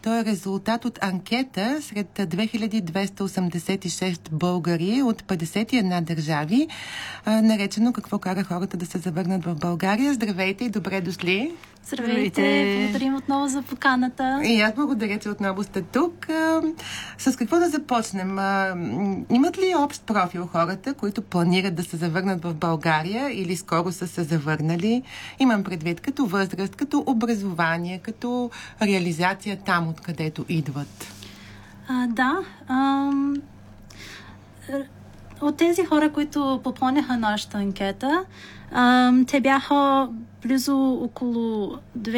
той е резултат от анкета сред 2286 българи от 51 държави, наречено "Какво кара хората да се завърнат в България". Здравейте и добре дошли! Здравейте! Благодарим отново за поканата. И аз благодаря, че отново сте тук. С какво да започнем? Имат ли общ профил хората, които планират да се завърнат в България или скоро са се завърнали? Имам предвид като възраст, като образование, като реализация там, откъдето идват. Да. От тези хора, които попълняха нашата анкета, те бяха близо около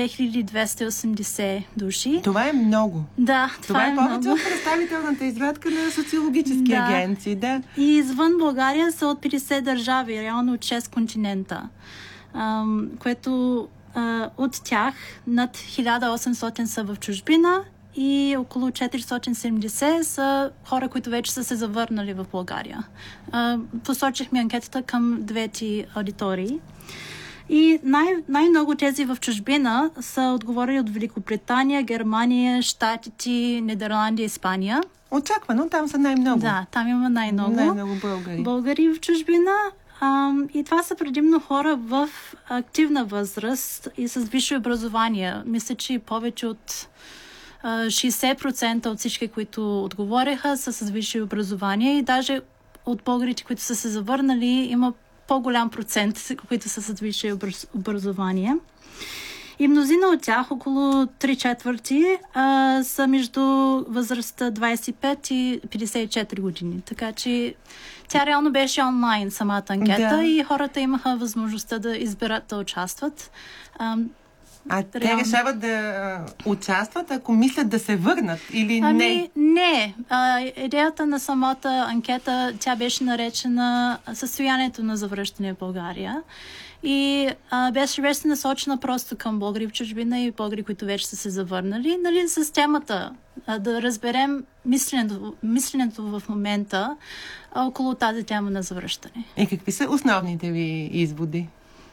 2280 души. Това е много. Да, това е повече от представителната извадка на социологически агенции. Да. И извън България са от 50 държави, реално от 6 континента, което от тях над 1800 са в чужбина и около 470 са хора, които вече са се завърнали в България. Посочихме анкетата към двете аудитории. И най-много тези в чужбина са отговорили от Великобритания, Германия, Щатите, Нидерландия, Испания. Очаквано, там са най-много. Да, там има най-много българи. Българи в чужбина. И това са предимно хора в активна възраст и с висше образование. Мисля, че повече от 60% от всички, които отговориха, са с висше образование и даже от българите, които са се завърнали, има по-голям процент, които са с висше образование. И мнозина от тях, около 3/4, са между възрастта 25 и 54 години. Така че тя реално беше онлайн самата анкета и хората имаха възможността да изберат да участват. Те решават да участват, ако мислят да се върнат или не? Не. Идеята на самата анкета, тя беше наречена "Състоянието на завръщане в България". И беше насочена просто към българи в чужбина и българи, които вече са се завърнали. С темата да разберем мисленето в момента около тази тема на завръщане. И какви са основните ви изводи?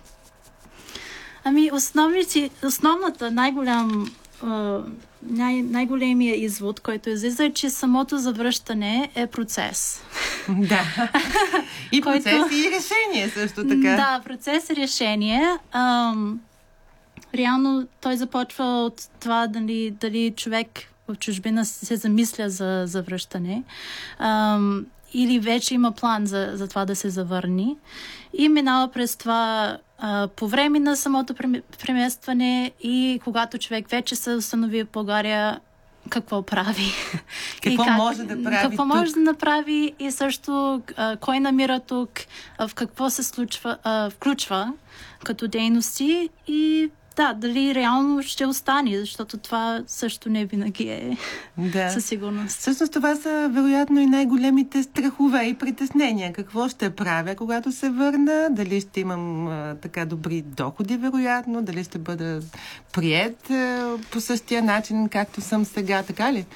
Основната, най-големия извод, който излиза, е, че самото завръщане е процес. Да. И процес и решение също така. Да, процес и решение. Реално той започва от това дали човек в чужбина се замисля за завръщане. Или вече има план за това да се завърни. И минава през това по време на самото преместване и когато човек вече се установи в България, какво прави. Какво може да прави Какво може да направи и също кой намира тук, в какво се включва като дейности и дали реално ще остане, защото това също не винаги е със сигурност. Всъщност това са вероятно и най-големите страхове и притеснения. Какво ще правя, когато се върна? Дали ще имам така добри доходи, вероятно? Дали ще бъда приет по същия начин, както съм сега, така ли?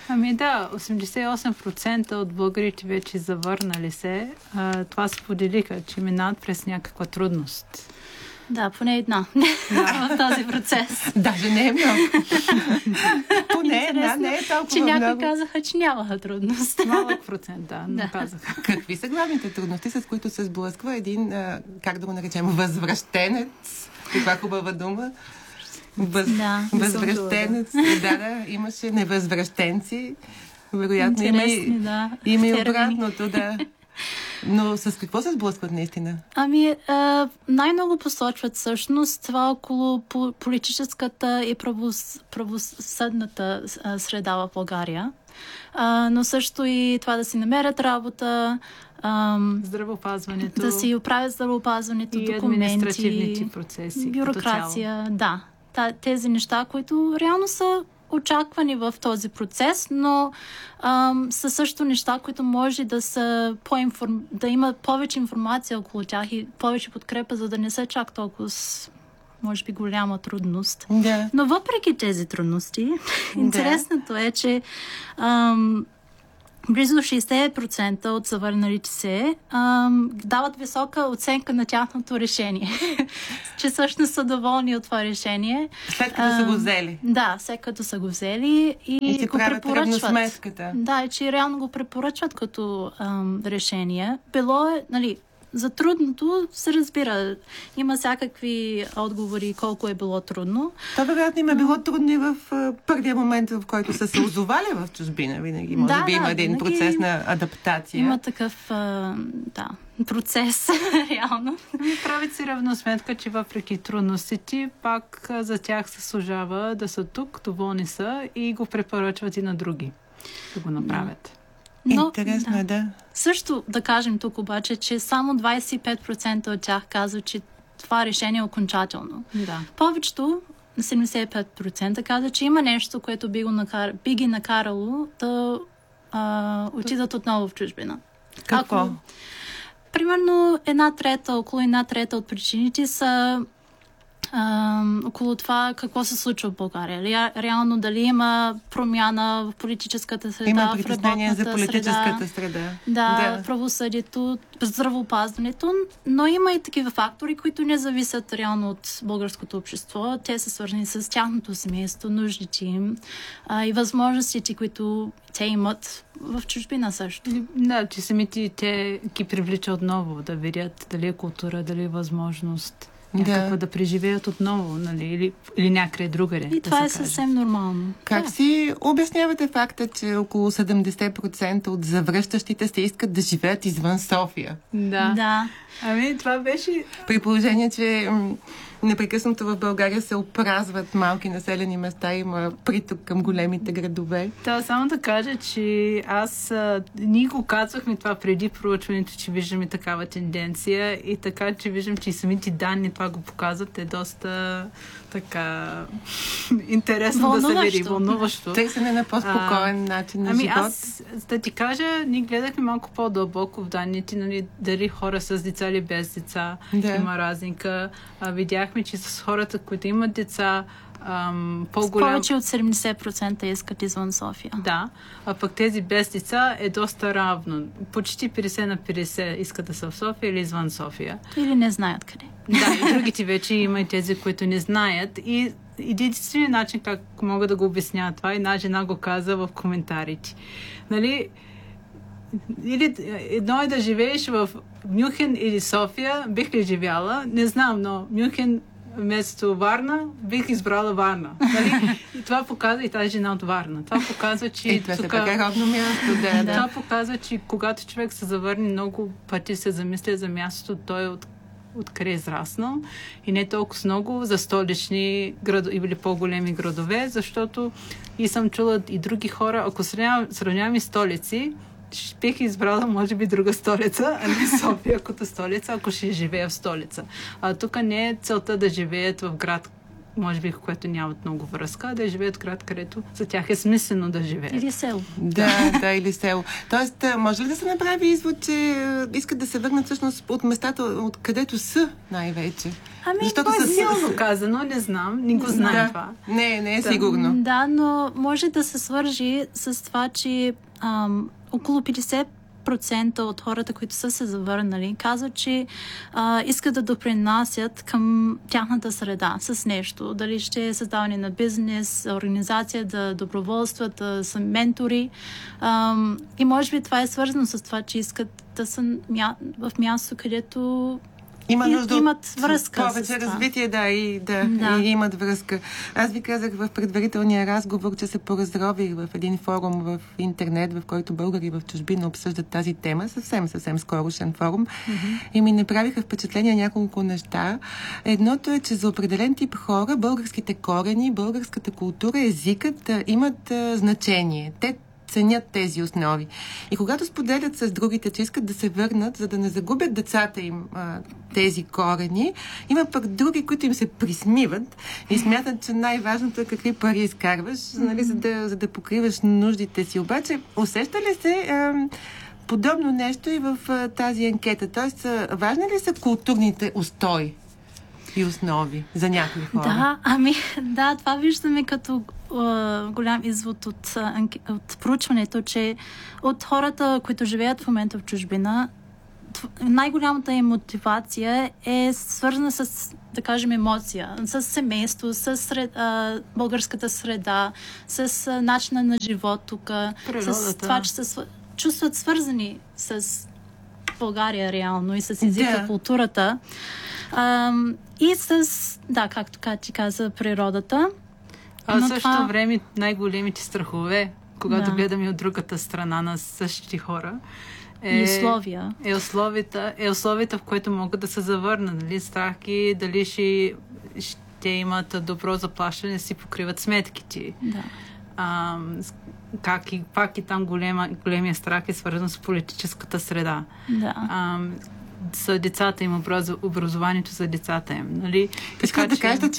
88% от българите вече завърнали се. Това споделиха, че минават през някаква трудност. Да, поне една в този процес. Даже не е много. Поне една, не е толкова че много. някои казаха, че нямаха трудност. Малък процент, но казаха. Какви са главните трудности, с които се сблъсква един, как да го наречем, възвръщенец? Каква хубава дума? Възвръщенец. Да, имаше невъзвръщенци. Вероятно има и обратното, да. Но с какво се сблъскват наистина? Най-много посочват всъщност това около политическата и правосъдната среда в България. Но също и това да си намерят работа, здравеопазването, да си оправят здравеопазването, и документи, административните процеси, бюрокрация. Тези неща, които реално са очаквани в този процес, но са също неща, които може да са да има повече информация около тях и повече подкрепа, за да не са чак толкова може би голяма трудност. Да. Но въпреки тези трудности, интересното е, че близо 60% от завърналите се дават висока оценка на тяхното решение. Че всъщност са доволни от това решение. След като са го взели. Да, след като са го взели и го препоръчват. Да, и че реално го препоръчват като решение. Било е, нали, за трудното се разбира. Има всякакви отговори колко е било трудно. Това вероятно им е било трудно и в първия момент, в който са се озовали в чужбина. Винаги може би има един процес на адаптация. Има такъв процес, реално. Правят си равносметка, че въпреки трудностите, пак за тях се служава да са тук, доволни са и го препоръчват и на други да го направят. Но, интересно е, да. Също да кажем тук обаче, че само 25% от тях казват, че това решение е окончателно. Да. Повечето, 75% казват, че има нещо, което би ги накарало да отидат отново в чужбина. Какво? Примерно около една трета от причините са около това какво се случва в България. Реално дали има промяна в политическата среда, има в притеснение за политическата среда. Да, правосъдието, здравеопазването, но има и такива фактори, които не зависят реално от българското общество. Те са свързани с тяхното семейство, нуждите им и възможностите, които те имат в чужбина също. Да, че самите те ги привлича отново да видят дали е култура, дали е възможност. Някаква да преживеят отново, нали, или някъде другаде. И това е съвсем нормално. Как си обяснявате факта, че около 70% от завръщащите се искат да живеят извън София? Да. Ами, това беше... При положение, че непрекъснато в България се опразват малки населени места, има приток към големите градове. Да, само да кажа, че ние го казвахме това преди проучването, че виждаме такава тенденция и така, че виждам, че и самите данни това го показват, е доста така интересно да се види, вълнуващо. Търсене на по-спокоен начин на живот. Аз да ти кажа, ние гледахме малко по-дълбоко в данните, нали, дали хора с деца или без деца, има разлика. Видяхме, че с хората, които имат деца, по-голям... Повече от 70% искат извън София. Да, а пък тези без деца е доста равно. Почти 50 на 50 искат да са в София или извън София. Или не знаят къде. Да, и другите вече има и тези, които не знаят. И единственият начин, как мога да го обясня това, една жена го каза в коментарите. Нали, или едно е да живееш в Мюнхен или София, бих ли живяла? Не знам, но Мюнхен вместо Варна, бих избрала Варна. Нали? И това показва и тази жена от Варна. Това показва, че... това тук... е родно място, да. Това показва, че когато човек се завърне, много пъти се замисля за мястото, той е откъде е израснал и не толкова много за столични или по-големи градове, защото и съм чула и други хора, ако сравняваме столици, бих избрала, може би, друга столица, а не София като столица, ако ще живея в столица. А тук не е целта да живеят в град, може би, което нямат много връзка, а да живеят в град, където за тях е смислено да живеят. Или село. Да, или село. Тоест, може ли да се направи извод, че искат да се върнат всъщност от местата, от където са най-вече? Защото е силно казано, не знам, не го знам това. Не е сигурно. Да, но може да се свържи с това, че около 50% от хората, които са се завърнали, казват, че искат да допринасят към тяхната среда с нещо. Дали ще е създаване на бизнес, организация, да доброволстват, да са ментори. И може би това е свързано с това, че искат да са в място, където има нужда имат връзка повече развитие, и имат връзка. Аз ви казах в предварителния разговор, че се поразрових в един форум в интернет, в който българи в чужбина обсъждат тази тема, съвсем скорошен форум. И ми направиха впечатление няколко неща. Едното е, че за определен тип хора българските корени, българската култура, езикът имат значение. Те ценят тези основи. И когато споделят с другите, че искат да се върнат, за да не загубят децата им тези корени, има пък други, които им се присмиват и смятат, че най-важното е какви пари изкарваш, нали, за да покриваш нуждите си. Обаче, усеща ли се подобно нещо и в тази анкета? Тоест, важни ли са културните устои? някакви основи за някои хора. Да, да, това виждаме като голям извод от проучването, че от хората, които живеят в момента в чужбина, най-голямата им мотивация е свързана с, да кажем, емоция, с семейство, с българската среда, с начина на живот тук, с това, че се чувстват свързани с България реално и с езика, културата. И с, да, както ти каза, природата. А в същото време най-големите страхове, когато гледаме от другата страна на същите хора, условията, в които могат да се завърнат. Нали? Страх и дали ще имат добро заплащане, си покриват сметките. Да. Пак и там големия страх е свързан с политическата среда. Да. За децата им, образованието за децата им. Нали? Искам да кажа,